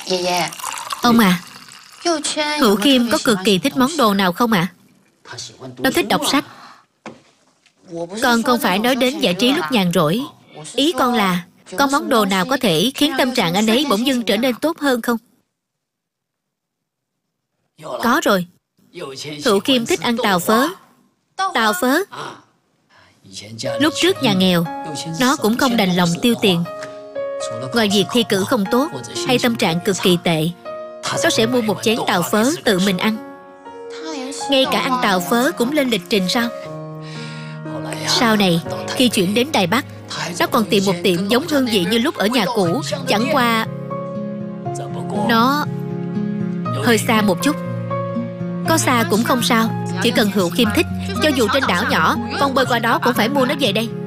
Ông à, Hữu Khiêm có cực kỳ thích món đồ nào không ạ? Nó thích đọc sách. Con không phải nói đến giải trí lúc nhàn rỗi. Ý con là có món đồ nào có thể khiến tâm trạng anh ấy bỗng dưng trở nên tốt hơn không? Có rồi. Hữu Khiêm thích ăn tàu phớ. Tàu phớ. Lúc trước nhà nghèo, nó cũng không đành lòng tiêu tiền. Ngoài việc thi cử không tốt hay tâm trạng cực kỳ tệ, nó sẽ mua một chén tàu phớ tự mình ăn. Ngay cả ăn tàu phớ cũng lên lịch trình sao? Sau này, khi chuyển đến Đài Bắc, nó còn tìm một tiệm giống hương vị như lúc ở nhà cũ. Chẳng qua nó hơi xa một chút. Có xa cũng không sao, chỉ cần Hữu Khiêm thích. Cho dù trên đảo nhỏ, con bơi qua đó cũng phải mua nó về đây.